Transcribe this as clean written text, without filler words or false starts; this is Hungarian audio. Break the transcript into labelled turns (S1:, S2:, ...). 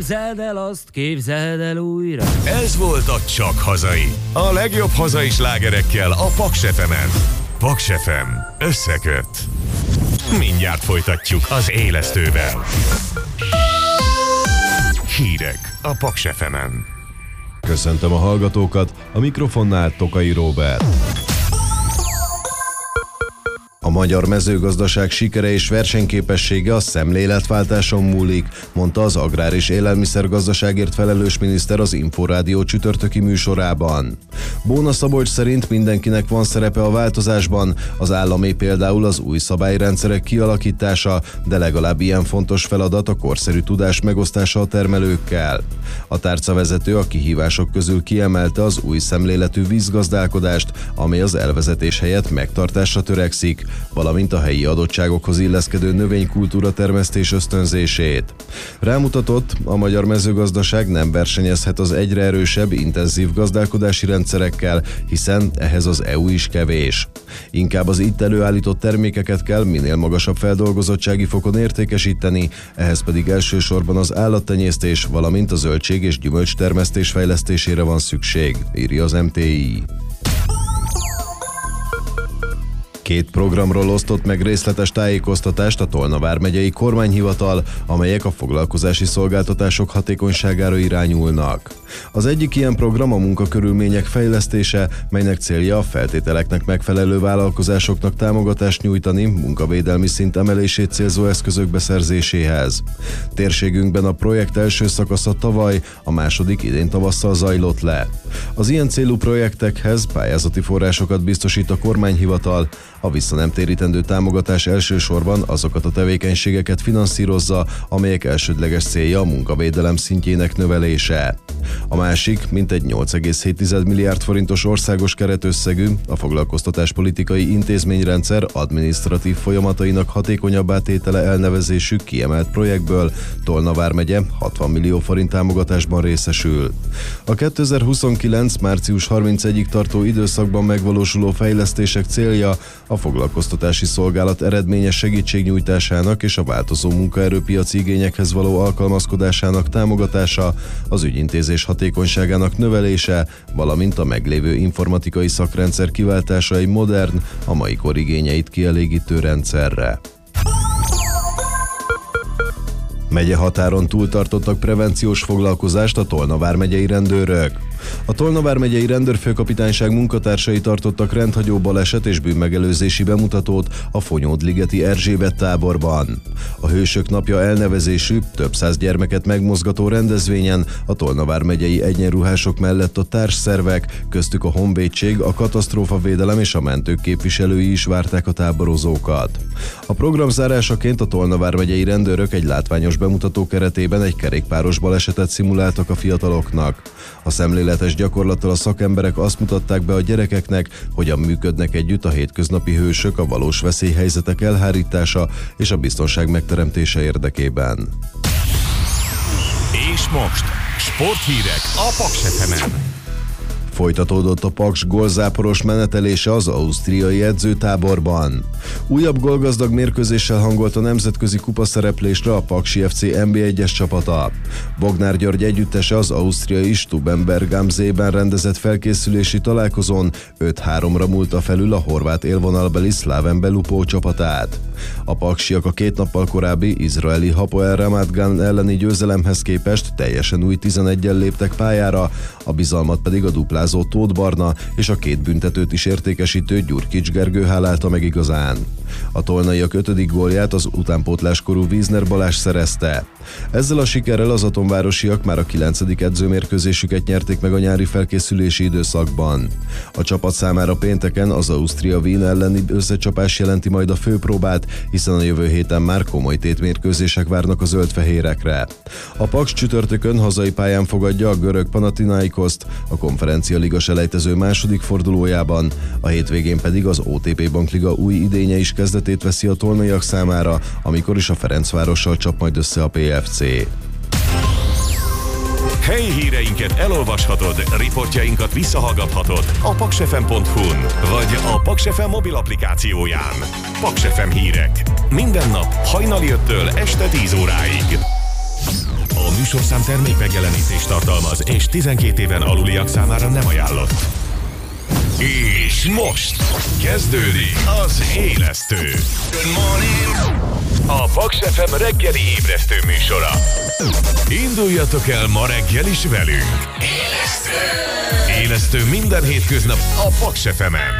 S1: Képzeld el azt, képzeld el újra.
S2: Ez volt a Csak Hazai. A legjobb hazai slágerekkel a Paks FM-en. Paks FM összeköt. Mindjárt folytatjuk az élesztővel. Hírek a Paks FM-en.
S3: Köszöntöm a hallgatókat, a mikrofonnál Tokai Róbert. A magyar mezőgazdaság sikere és versenyképessége a szemléletváltáson múlik, mondta az Agrár- és Élelmiszergazdaságért felelős miniszter az Inforádió csütörtöki műsorában. Bóna Szabolcs szerint mindenkinek van szerepe a változásban, az államé például az új szabályrendszerek kialakítása, de legalább ilyen fontos feladat a korszerű tudás megosztása a termelőkkel. A tárcavezető a kihívások közül kiemelte az új szemléletű vízgazdálkodást, amely az elvezetés helyett megtartásra törekszik, valamint a helyi adottságokhoz illeszkedő növénykultúra termesztés ösztönzését. Rámutatott, a magyar mezőgazdaság nem versenyezhet az egyre erősebb, intenzív gazdálkodási rendszerekkel, hiszen ehhez az EU is kevés. Inkább az itt előállított termékeket kell minél magasabb feldolgozottsági fokon értékesíteni, ehhez pedig elsősorban az állattenyésztés, valamint a zöldség- és gyümölcstermesztés fejlesztésére van szükség, írja az MTI. 2 programról osztott meg részletes tájékoztatást a Tolna vármegyei kormányhivatal, amelyek a foglalkozási szolgáltatások hatékonyságára irányulnak. Az egyik ilyen program a munkakörülmények fejlesztése, melynek célja a feltételeknek megfelelő vállalkozásoknak támogatást nyújtani munkavédelmi szint emelését célzó eszközök beszerzéséhez. Térségünkben a projekt első szakasza tavaly, a második idén tavasszal zajlott le. Az ilyen célú projektekhez pályázati forrásokat biztosít a kormányhivatal, a visszanemtérítendő támogatás elsősorban azokat a tevékenységeket finanszírozza, amelyek elsődleges célja a munkavédelem szintjének növelése. A másik, mintegy 8,7 milliárd forintos országos keretösszegű, a foglalkoztatáspolitikai intézményrendszer adminisztratív folyamatainak hatékonyabbá tétele elnevezésű kiemelt projektből Tolna vármegye 60 millió forint támogatásban részesül. A 2029. március 31-ig tartó időszakban megvalósuló fejlesztések célja a foglalkoztatási szolgálat eredményes segítségnyújtásának és a változó munkaerőpiaci igényekhez való alkalmazkodásának támogatása, az ügyintézés hatékonyságának növelése, valamint a meglévő informatikai szakrendszer kiváltása egy modern, a mai kor igényeit kielégítő rendszerre. Megyehatáron túltartottak prevenciós foglalkozást a Tolna vármegyei rendőrök. A Tolna vármegyei rendőrfőkapitányság munkatársai tartottak rendhagyó baleset és bűnmegelőzési bemutatót a Fonyód-ligeti Erzsébet táborban. A Hősök napja elnevezésű, több száz gyermeket megmozgató rendezvényen a Tolna vármegyei egyenruhások mellett a társszervek, köztük a Honvédség, a katasztrófavédelem és a mentők képviselői is várták a táborozókat. A program zárásaként a Tolna vármegyei rendőrök egy látványos bemutató keretében egy kerékpáros balesetet szimuláltak a fiataloknak. A szemléletes gyakorlattal a szakemberek azt mutatták be a gyerekeknek, hogyan működnek együtt a hétköznapi hősök a valós veszélyhelyzetek elhárítása és a biztonság megteremtése érdekében.
S2: És most sporthírek a Paks FM-en.
S3: Folytatódott a Paks gólzáporos menetelése az ausztriai edzőtáborban. Újabb gólgazdag mérkőzéssel hangolt a nemzetközi kupaszereplésre a Paksi FC NB1-es csapata. Bognár György együttese az ausztriai Stubenberg am Seeben rendezett felkészülési találkozón 5-3-ra múlta felül a horvát élvonalbeli Slaven Belupó csapatát. A paksiak a 2 nappal korábbi izraeli Hapoel Ramat Gan elleni győzelemhez képest teljesen új 11-jel léptek pályára, a bizalmat pedig a duplázó Tóth Barna és a 2 büntetőt is értékesítő Gyurkics Gergő hálálta meg igazán. A tolnaiak 5. gólját az utánpótláskorú Wiesner Balázs szerezte. Ezzel a sikerrel az atomvárosiak már a 9. edzőmérkőzésüket nyerték meg a nyári felkészülési időszakban. A csapat számára pénteken az Ausztria Wien elleni összecsapás jelenti majd a főpróbát, hiszen a jövő héten már komoly tétmérkőzések várnak a zöldfehérekre. A Paks csütörtökön hazai pályán fogadja a görög Panathinaikoszt, a Konferencia Liga selejtező második fordulójában, a hétvégén pedig az OTP Bankliga új idénye is kezdetét veszi a tolnaiak számára, amikor is a Ferencvárossal csap majd össze a PFC.
S2: Helyi híreinket elolvashatod, riportjainkat visszahallgathatod a paksfm.hu-n vagy a Paks FM mobil applikációján. Paks FM hírek. Minden nap hajnali 5-től este 10 óráig. A műsorszám termék megjelenítést tartalmaz, és 12 éven aluliak számára nem ajánlott. És most kezdődik az Élesztő. Good morning! A Paks FM reggeli ébresztő műsora. Induljatok el ma reggel is velünk. Élesztő! Élesztő minden hétköznap a Paks FM-en.